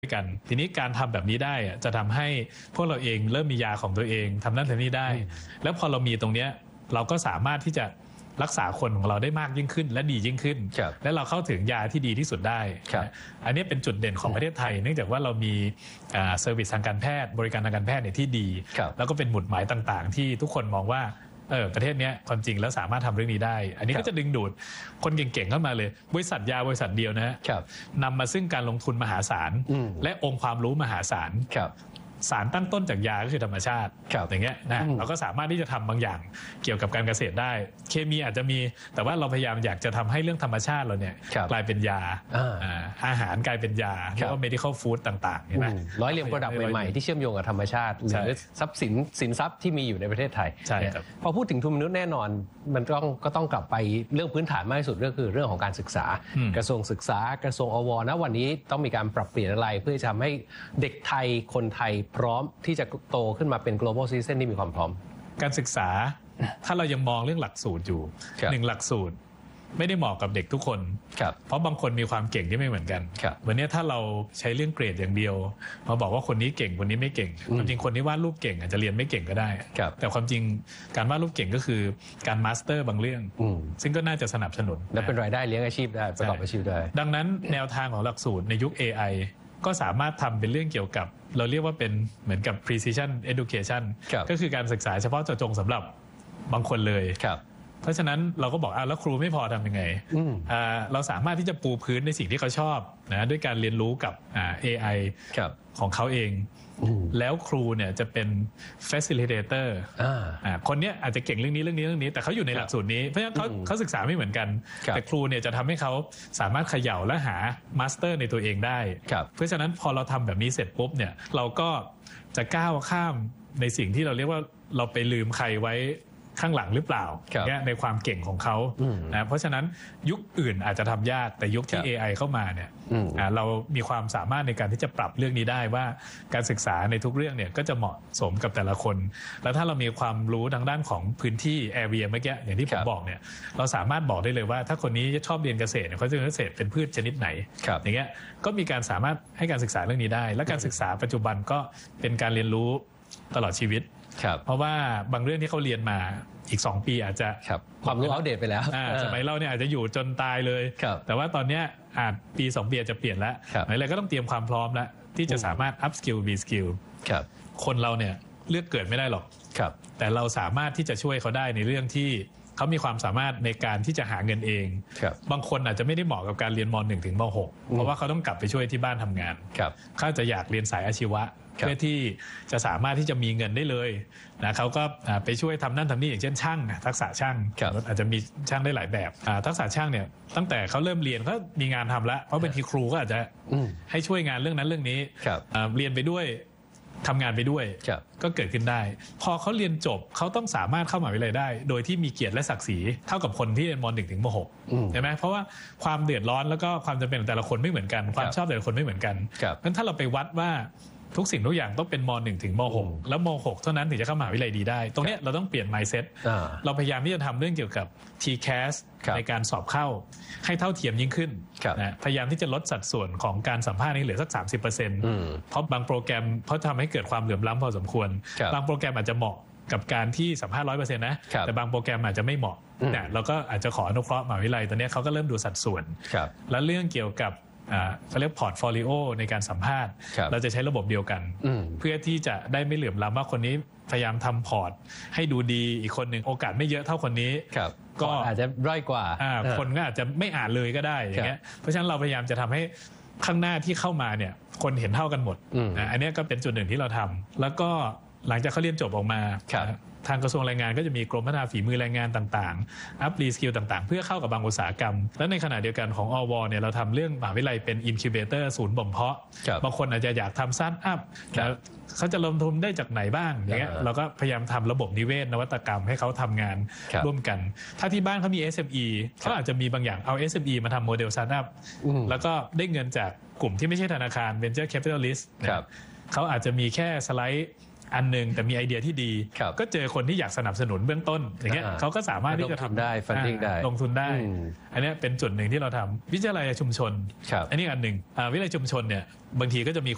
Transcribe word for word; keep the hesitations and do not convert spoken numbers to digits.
กันทีนี้การทำแบบนี้ได้จะทำให้พวกเราเองเริ่มมียาของตัวเองทำนั่นทำนี่ได้แล้วพอเรามีตรงนี้เราก็สามารถที่จะรักษาคนของเราได้มากยิ่งขึ้นและดียิ่งขึ้นและเราเข้าถึงยาที่ดีที่สุดได้อันนี้เป็นจุดเด่นของประเทศไทยเนื่องจากว่าเรามีเซอร์วิสทางการแพทย์บริการทางการแพทย์เนี่ยที่ดีแล้วก็เป็นหมุดหมายต่างๆที่ทุกคนมองว่าเออประเทศนี้ความจริงแล้วสามารถทำเรื่องนี้ได้อันนี้ก็จะดึงดูดคนเก่งๆเข้ามาเลยบริษัทยาบริษัทเดียวนะฮะนำมาซึ่งการลงทุนมหาศาลและองค์ความรู้มหาศาลสารตั้งต้นจากยาก็คือธรรมชาติอย่างเงี้ยนะเราก็สามารถที่จะทำบางอย่างเกี่ยวกับการเกษตรได้เคมีอาจจะมีแต่ว่าเราพยายามอยากจะทำให้เรื่องธรรมชาติเราเนี่ยกลายเป็นยาอาหารกลายเป็นยาแล้วก็ medical food ต่างๆใช่ไหมร้อยเรียงโปรดักต์ใหม่ๆที่เชื่อมโยงกับธรรมชาติหรือทรัพย์สินสินทรัพย์ที่มีอยู่ในประเทศไทยใช่ครับพอพูดถึงทุนมนุษย์แน่นอนมันต้องก็ต้องกลับไปเรื่องพื้นฐานมากที่สุดก็คือเรื่องของการศึกษากระทรวงศึกษากระทรวงอวนะวันนี้ต้องมีการปรับเปลี่ยนอะไรเพื่อจะทำให้เด็กไทยคนไทยพร้อมที่จะโตขึ้นมาเป็น global citizen ที่มีความพร้อมการศึกษาถ้าเรายังมองเรื่องหลักสูตรอยู่หนึ่งหลักสูตรไม่ได้เหมาะกับเด็กทุกคนเพราะบางคนมีความเก่งที่ไม่เหมือนกันวันนี้ถ้าเราใช้เรื่องเกรดอย่างเดียวมาบอกว่าคนนี้เก่งคนนี้ไม่เก่งความจริงคนที่วาดรูปเก่งอาจจะเรียนไม่เก่งก็ได้แต่ความจริงการวาดรูปเก่งก็คือการมาสเตอร์บางเรื่องซึ่งก็น่าจะสนับสนุนและเป็นรายได้เลี้ยงอาชีพได้ประกอบอาชีพได้ดังนั้นแนวทางของหลักสูตรในยุค เอ ไอ ก็สามารถทำเป็นเรื่องเกี่ยวกับเราเรียกว่าเป็นเหมือนกับ precision education ก็คือการศึกษาเฉพาะเจาะจงสำหรับบางคนเลยเพราะฉะนั้นเราก็บอกอ่ะแล้วครูไม่พอทำยังไงเราสามารถที่จะปูพื้นในสิ่งที่เขาชอบนะด้วยการเรียนรู้กับ เอ ไอ ของเขาเองแล้วครูเนี่ยจะเป็น facilitator คนนี้อาจจะเก่งเรื่องนี้เรื่องนี้เรื่องนี้แต่เขาอยู่ในหลักสูตรนี้เพราะฉะนั้นเขาเขาศึกษาไม่เหมือนกันแต่ครูเนี่ยจะทำให้เขาสามารถเขย่าและหามาสเตอร์ในตัวเองได้เพราะฉะนั้นพอเราทำแบบนี้เสร็จปุ๊บเนี่ยเราก็จะก้าวข้ามในสิ่งที่เราเรียกว่าเราไปลืมใครไว้ข้างหลังหรือเปล่าเนี่ยในความเก่งของเขานะเพราะฉะนั้นยุคอื่นอาจจะทำยากแต่ยุคที่ เอ ไอ เข้ามาเนี่ยเรามีความสามารถในการที่จะปรับเรื่องนี้ได้ว่าการศึกษาในทุกเรื่องเนี่ยก็จะเหมาะสมกับแต่ละคนแล้วถ้าเรามีความรู้ทางด้านของพื้นที่ area เมื่อกี้อย่างที่ผมบอกเนี่ยเราสามารถบอกได้เลยว่าถ้าคนนี้ชอบเรียนเกษตรเขาจะเรียนเกษตรเป็นพืชชนิดไหนอย่างเงี้ยก็มีการสามารถให้การศึกษาเรื่องนี้ได้และการศึกษาปัจจุบันก็เป็นการเรียนรู้ตลอดชีวิตเพราะว่าบางเรื่องที่เขาเรียนมาอีกสองปีอาจจะความรู้อัปเดตไปแล้วสมัยเราเนี่ยอาจจะอยู่จนตายเลยแต่ว่าตอนนี้อาจปีสองปีอาจจะเปลี่ยนแล้วอะไรก็ต้องเตรียมความพร้อมแล้วที่จะสามารถ up skill be skill คนเราเนี่ยเลือกเกิดไม่ได้หรอกแต่เราสามารถที่จะช่วยเขาได้ในเรื่องที่เขามีความสามารถในการที่จะหาเงินเองบางคนอาจจะไม่ได้เหมาะกับการเรียนม หนึ่ง ถึงม หกเพราะว่าเขาต้องกลับไปช่วยที่บ้านทำงานเขาจะอยากเรียนสายอาชีวะเพื่อที่จะสามารถที่จะมีเงินได้เลยนะเขาก็ไปช่วยทำนั่นทำนี่อย่างเช่นช่างทักษะช่างอาจจะมีช่างได้หลายแบบทักษะช่างเนี่ยตั้งแต่เขาเริ่มเรียนก็มีงานทำแล้วเพราะเป็นทีครูก็อาจจะให้ช่วยงานเรื่องนั้นเรื่องนี้เรียนไปด้วยทำงานไปด้วยก็เกิดขึ้นได้พอเขาเรียนจบเขาต้องสามารถเข้ามหาวิทยาลัยได้โดยที่มีเกียรติและศักดิ์ศรีเท่ากับคนที่เรียนม หนึ่ง ถึงม หกใช่ไหมเพราะว่าความเดือดร้อนแล้วก็ความจำเป็นของแต่ละคนไม่เหมือนกันความชอบแต่ละคนไม่เหมือนกันงั้นถ้าเราไปวัดว่าทุกสิ่งทุกอย่างต้องเป็นม หนึ่ง ถึงม หกแล้วม หกเท่านั้นถึงจะเข้ามหาวิทยาลัยดีได้ตรงนี้เราต้องเปลี่ยน mindset เราพยายามที่จะทำเรื่องเกี่ยวกับ ที แคส ในการสอบเข้าให้เท่าเทียมยิ่งขึ้นนะพยายามที่จะลดสัดส่วนของการสัมภาษณ์นี้เหลือสัก สามสิบเปอร์เซ็นต์ เพราะบางโปรแกรมเพราะทำให้เกิดความเหลื่อมล้ำพอสมควรบางโปรแกรมอาจจะเหมาะกับการที่สัมภาษณ์ ร้อยเปอร์เซ็นต์ นะแต่บางโปรแกรมอาจจะไม่เหมาะเนี่ยเราก็อาจจะขออนุเคราะห์มหาวิทยาลัยตอนนี้เขาก็เริ่มดูสัดส่วนและเรื่องเกี่ยวกับเขาเรียกพอร์ตโฟลิโอในการสัมภาษณ์เราจะใช้ระบบเดียวกันเพื่อที่จะได้ไม่เหลื่อมล้ำว่าคนนี้พยายามทำพอร์ตให้ดูดีอีกคนหนึ่งโอกาสไม่เยอะเท่าคนนี้ก็อาจจะด้อยกว่าคนก็อาจจะไม่อ่านเลยก็ได้อย่างเงี้ยเพราะฉะนั้นเราพยายามจะทำให้ข้างหน้าที่เข้ามาเนี่ยคนเห็นเท่ากันหมดอันนี้ก็เป็นจุดหนึ่งที่เราทำแล้วก็หลังจากเขาเรียนจบออกมาทางกระทรวงแรงงานก็จะมีกรมพัฒนาฝีมือแรงงานต่างๆอัพรีสกิลต่างๆเพื่อเข้ากับบางอุตสาหกรรมและในขณะเดียวกันของอวเนี่ยเราทำเรื่องมหาวิทยาลัยเป็นอินคิวเบเตอร์ศูนย์บ่มเพาะบางคนอาจจะอยากทำสตาร์ทอัพเขาจะลงทุนได้จากไหนบ้างอย่างเงี้ยเราก็พยายามทำระบบนิเวศนวัตกรรมให้เขาทำงานร่วมกันถ้าที่บ้านเขามี เอส เอ็ม อี เขาอาจจะมีบางอย่างเอา เอส เอ็ม อี มาทำโมเดลสตาร์ทอัพแล้วก็ได้เงินจากกลุ่มที่ไม่ใช่ธนาคาร Venture Capitalist เขาอาจจะมีแค่สไลด์อันหนึ่งแต่มีไอเดียที่ดีก็เจอคนที่อยากสนับสนุนเบื้องต้นอย่างเงี้ยเขาก็สามารถที่จะทำได้ฟันดิ้งได้ลงทุนได้อันนี้เป็นจุดหนึ่งที่เราทำวิทยาลัยชุมชนอันนี้อันหนึ่งวิทยาลัยชุมชนเนี่ยบางทีก็จะมี